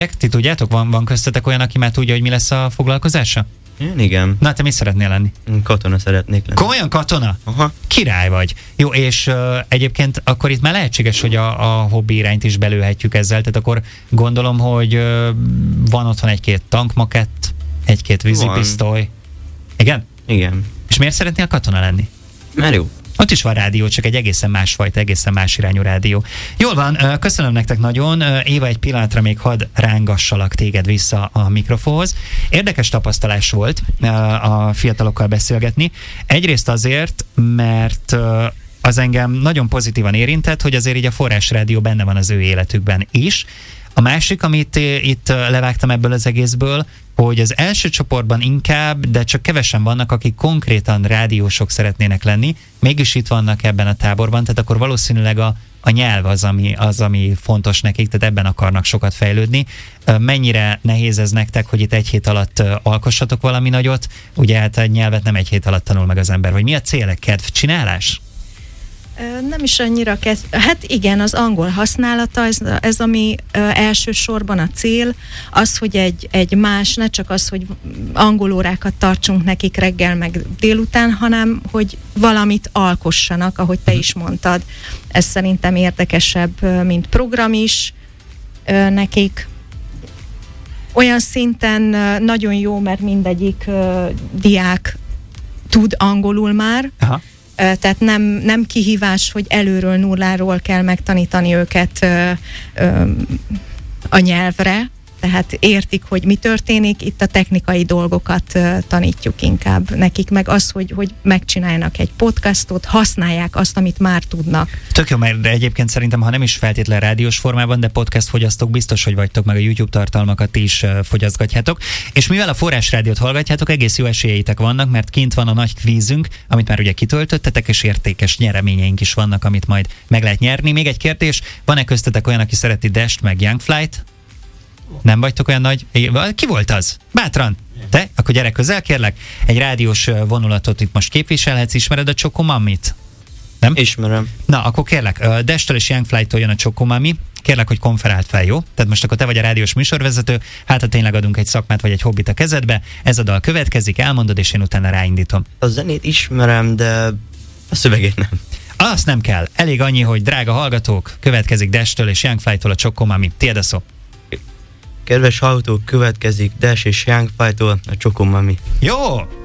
Ti tudjátok, van köztetek olyan, aki már tudja, hogy mi lesz a foglalkozása? Én igen. Na, te mi szeretnél lenni? Katona szeretnék lenni. Komolyan katona? Aha. Király vagy. Jó, és egyébként akkor itt már lehetséges, hogy a hobbi irányt is belőhetjük ezzel, tehát akkor gondolom, hogy van otthon egy-két tankmakett, egy-két vízipisztoly. Igen? Igen. És miért szeretnél katona lenni? Mert jó. Ott is van rádió, csak egy egészen másfajta, egészen más irányú rádió. Jól van, köszönöm nektek nagyon. Éva, egy pillanatra még hadd rángassalak téged vissza a mikrofonhoz. Érdekes tapasztalás volt a fiatalokkal beszélgetni. Egyrészt azért, mert az engem nagyon pozitívan érintett, hogy azért így a Forrás Rádió benne van az ő életükben is. A másik, amit itt levágtam ebből az egészből, hogy az első csoportban inkább, de csak kevesen vannak, akik konkrétan rádiósok szeretnének lenni, mégis itt vannak ebben a táborban, tehát akkor valószínűleg a nyelv az, ami fontos nekik, tehát ebben akarnak sokat fejlődni. Mennyire nehéz ez nektek, hogy itt egy hét alatt alkossatok valami nagyot? Ugye hát a nyelvet nem egy hét alatt tanul meg az ember. Vagy mi a cél? Kedvcsinálás? Nem is annyira hát igen, az angol használata, ez ami elsősorban a cél, az, hogy egy más, ne csak az, hogy angolórákat tartsunk nekik reggel meg délután, hanem hogy valamit alkossanak, ahogy te is mondtad. Ez szerintem érdekesebb, mint program is nekik. Olyan szinten nagyon jó, mert mindegyik diák tud angolul már. Aha. Tehát nem kihívás, hogy előről, nulláról kell megtanítani őket a nyelvre, tehát értik, hogy mi történik, itt a technikai dolgokat tanítjuk inkább nekik, meg az, hogy megcsináljanak egy podcastot, használják azt, amit már tudnak. Tök jó, mert egyébként szerintem, ha nem is feltétlen rádiós formában, de podcast fogyasztók biztos, hogy vagytok, meg a YouTube tartalmakat is fogyaszgatjátok. És mivel a Forrás Rádiót hallgatjátok, egész jó esélyeitek vannak, mert kint van a nagy kvízünk, amit már ugye kitöltöttetek, és értékes nyereményeink is vannak, amit majd meg lehet nyerni. Még egy kérdés, van-e köztetek olyan, aki szereti Dash-t, meg Young Flight? Nem vagytok olyan nagy? Ki volt az? Bátran! Te? Akkor gyere közel, kérlek. Egy rádiós vonulatot itt most képviselhetsz. Ismered a Csokomamit? Nem? Ismerem. Na, akkor kérlek, Dash-től és Young Flight-tól jön a Csokomami. Kérlek, hogy konferált fel, jó? Tehát most akkor te vagy a rádiós műsorvezető, hát ha tényleg adunk egy szakmát vagy egy hobbit a kezedbe, ez a dal következik, elmondod, és én utána ráindítom. A zenét ismerem, de a szövegét nem. Azt nem kell. Elég annyi, hogy drága hallgatók, következik Dash-től és Young Flight-tól a Csokomami. Tiéd a szó. Kedves hallgatók, következik Dash és Young Flight-tól a Csokomami. Jó!